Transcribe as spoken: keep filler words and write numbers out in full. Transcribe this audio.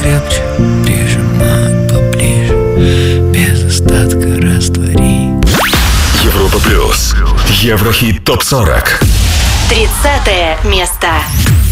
крепче, прижимай поближе, без остатка раствори. Европа плюс. Еврохит топ сорок. тридцатое место.